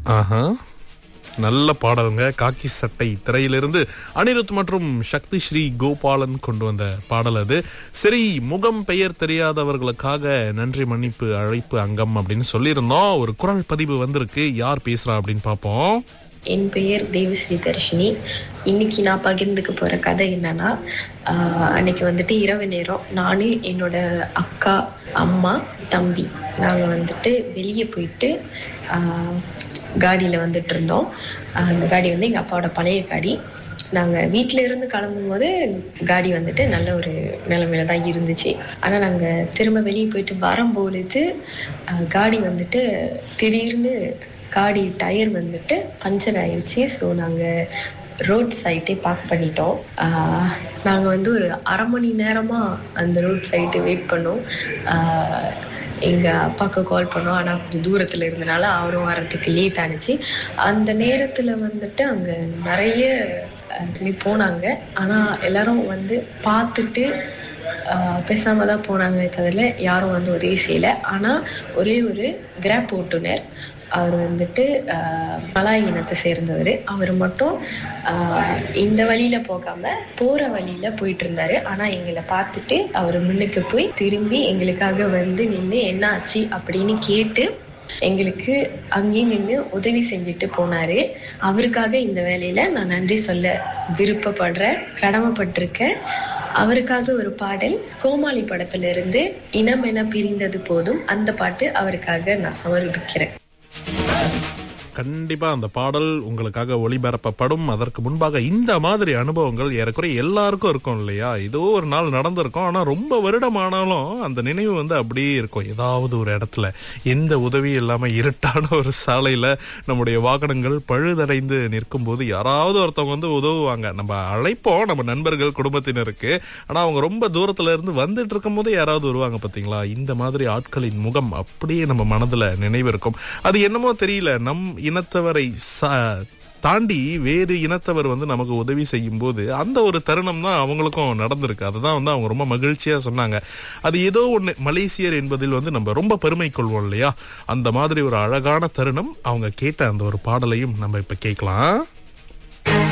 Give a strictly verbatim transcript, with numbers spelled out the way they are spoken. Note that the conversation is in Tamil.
ஆஹா, நல்ல பாடலுங்க. காக்கி சட்டை திரையிலிருந்து அனிருத் மற்றும் சக்தி ஸ்ரீ கோபாலன் கொண்டு வந்த பாடல் அது. சரி, முகம் பெயர் தெரியாதவர்களுக்காக நன்றி மன்னிப்பு அழைப்பு அங்கம் அப்படின்னு சொல்லியிருந்தோம். ஒரு குரல் பதிவு வந்திருக்கு. யார் பேசுறா அப்படின்னு பார்ப்போம். என் பெயர் தேவஸ்ரீ தர்ஷினி. இன்னைக்கு நான் பகிர்ந்துக்க போற கதை என்னன்னா, ஆஹ் அன்னைக்கு வந்துட்டு இரவு நேரம் நானு, என்னோட அக்கா, அம்மா, தம்பி நாங்க வந்துட்டு வெளியே போயிட்டு ஆஹ் காடியில வந்துட்டு இருந்தோம். அந்த காடி வந்து எங்க அப்பாவோட பழைய காடி. நாங்க வீட்டுல இருந்து கிளம்பும் போது காடி வந்துட்டு நல்ல ஒரு நிலைமையில தான் இருந்துச்சு. ஆனா நாங்க திரும்ப வெளியே போயிட்டு வரும்பொழுது ஆஹ் காடி வந்துட்டு திடீர்னு காடி டயர் வந்துட்டு பஞ்சர் ஆயிடுச்சு. ஸோ நாங்கள் ரோட் சைட்டே பார்க் பண்ணிட்டோம். நாங்கள் வந்து ஒரு அரை மணி நேரமாக அந்த ரோட் சைட்டு வெயிட் பண்ணோம். எங்கள் அப்பாவுக்கு கால் பண்ணோம். ஆனால் கொஞ்சம் தூரத்தில் இருந்தனால அவரும் வரத்துக்கு லேட் ஆனிச்சு. அந்த நேரத்தில் வந்துட்டு அங்கே நிறைய போனாங்க. ஆனால் எல்லாரும் வந்து பார்த்துட்டு பேசாம தான் போனாங்களே தவிர யாரும் வந்து உதவி செய்யலை. ஆனால் ஒரே ஒரு கிராப் ஓட்டுநர், அவர் வந்துட்டு ஆஹ் மலாய் இனத்தை சேர்ந்தவர். அவர் மட்டும் ஆஹ் இந்த வழியில போகாம போற வழியில போயிட்டு இருந்தாரு. ஆனா எங்களை பார்த்துட்டு அவர் முன்னுக்கு போய் திரும்பி எங்களுக்காக வந்து நின்று என்ன ஆச்சு அப்படின்னு கேட்டு எங்களுக்கு அங்கேயும் நின்று உதவி செஞ்சுட்டு போனாரு. அவருக்காக இந்த வேலையில நான் நன்றி சொல்ல விருப்பப்படுறேன், கடமைப்பட்டிருக்கேன். அவருக்காக ஒரு பாடல் கோமாளி படத்துல இருந்து இனம் என பிரிந்தது போதும், அந்த பாட்டு அவருக்காக நான் சமர்ப்பிக்கிறேன். கண்டிப்பா அந்த பாடல் உங்களுக்காக ஒளிபரப்பப்படும். அதற்கு முன்பாக இந்த மாதிரி அனுபவங்கள் ஏறக்குறைய எல்லாருக்கும் இருக்கும் இல்லையா? ஏதோ ஒரு நாள் நடந்திருக்கும். ஆனா ரொம்ப வருடம் ஆனாலும் அந்த நினைவு வந்து அப்படியே இருக்கும். ஏதாவது ஒரு இடத்துல எந்த உதவி இல்லாம இருட்டான ஒரு சாலையில நம்முடைய வாகனங்கள் பழுதடைந்து நிற்கும் போது யாராவது ஒருத்தவங்க வந்து உதவுவாங்க. நம்ம அழைப்போம் நம்ம நண்பர்கள், குடும்பத்தினருக்கு. ஆனா அவங்க ரொம்ப தூரத்துல இருந்து வந்துட்டு இருக்கும் போது யாராவது வருவாங்க பாத்தீங்களா? இந்த மாதிரி ஆட்களின் முகம் அப்படியே நம்ம மனதுல நினைவு இருக்கும். அது என்னமோ தெரியல, நம் இனத்தவரை தாண்டி வேறு இனத்தவர் வந்து நமக்கு உதவி செய்யும் போது அந்த ஒரு தருணம் தான் அவங்களுக்கும் நடந்திருக்கு. அதுதான் வந்து அவங்க ரொம்ப மகிழ்ச்சியா சொன்னாங்க. அது ஏதோ ஒண்ணு மலேசியர் என்பதில் வந்து நம்ம ரொம்ப பெருமை கொள்வோம் இல்லையா? அந்த மாதிரி ஒரு அழகான தருணம். அவங்க கேட்ட அந்த ஒரு பாடலையும் நம்ம இப்ப கேட்கலாம்.